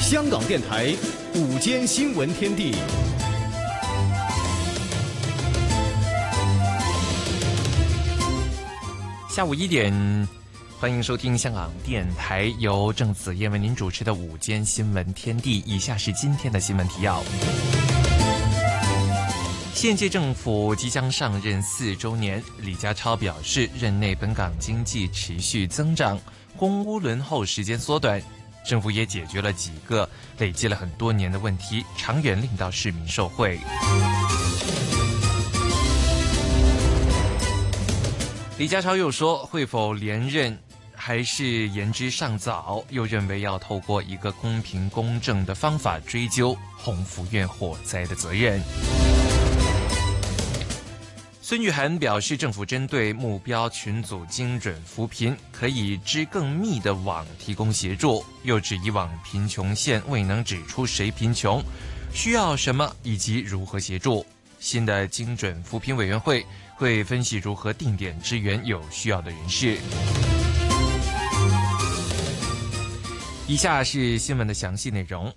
香港电台午间新闻天地。 下午1点，欢迎收听香港电台由郑子燕为您主持的午间新闻天地。以下是今天的新闻提要。现届政府即将上任4周年，李家超表示，任内本港经济持续增长，公屋轮候时间缩短，政府也解决了几个累积了很多年的问题，长远令到市民受惠。李家超又说，会否连任还是言之尚早，又认为要透过一个公平公正的方法追究鸿福苑火灾的责任。孙玉菡表示，政府针对目标群组精准扶贫，可以织更密的网提供协助，又指以往贫穷县未能指出谁贫穷，需要什么以及如何协助。新的精准扶贫委员会会分析如何定点支援有需要的人士。以下是新闻的详细内容。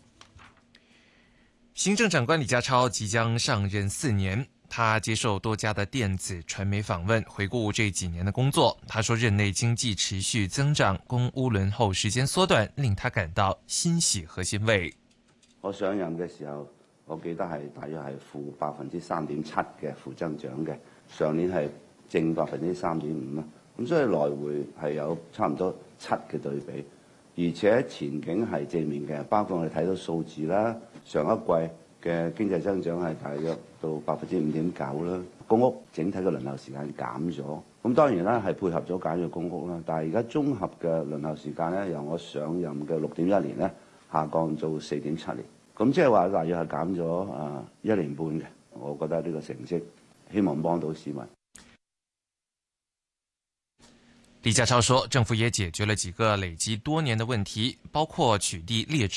行政长官李家超即将上任4年，他接受多家的电子传媒访问，回顾这几年的工作。他说，任内经济持续增长，公屋轮候时间缩短，令他感到欣喜和欣慰。 我上任嘅時候，我記得係大約係負3.7%嘅負增長嘅，上年係正3.5%啦。咁所以來回係有差唔多7嘅對比，而且前景係正面嘅，包括我哋睇到數字啦，上一季嘅經濟增長係大約到5.9%啦。公屋整體嘅輪候時間減咗，咁當然啦係配合咗簡約公屋啦，但係而家綜合嘅輪候時間咧，由我上任嘅6.1年咧下降到4.7年。咁即係話大約係減咗1年半嘅，我覺得呢個成績希望幫到市民。 李家超說，政府也解決了幾個累積多年的問題，包括取締劣質